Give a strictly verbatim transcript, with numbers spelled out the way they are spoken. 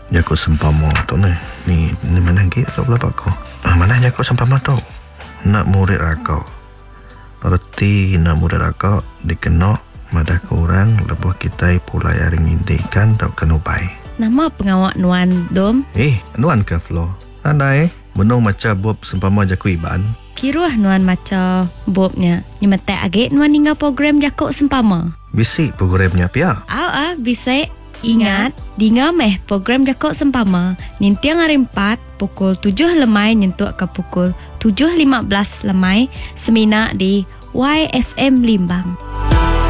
Jako sempama tu ni. Ni, ni mana lagi tu pula Pak Ko? Ah, mana jako sempama tu? Nak murid akak. Berarti nak murid akak dikena madah korang lebuh kita pulai hari ngintikan tak kena baik. Nama pengawak Nuan Dom? Eh, Nuan ke Flo? Ada eh? Menung macam Bob sempama jaku iban. Kiruah Nuan macam Bobnya. Nyemetek agak Nuan hingga program jakuk sempama. Bisik programnya pia. Au ah, bisik. Ingat, dinga meh program jakuk sempama. Nintiang hari empat, pukul tujuh lemai nyentuh ke pukul tujuh lima belas lemai. Semina di Y F M Limbang.